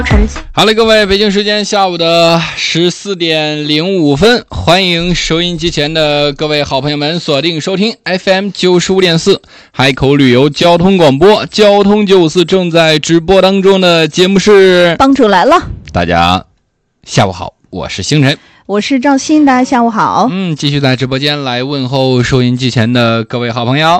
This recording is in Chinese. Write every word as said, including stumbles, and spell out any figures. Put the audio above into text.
好了，各位，北京时间下午的十四点零五分，欢迎收音机前的各位好朋友们锁定收听 F M 九十五点四海口旅游交通广播，交通九四正在直播当中的节目是帮主来了。 大家下午好，我是星辰， 我是赵鑫，大家下午好。 嗯，继续在直播间来问候收音机前的各位好朋友。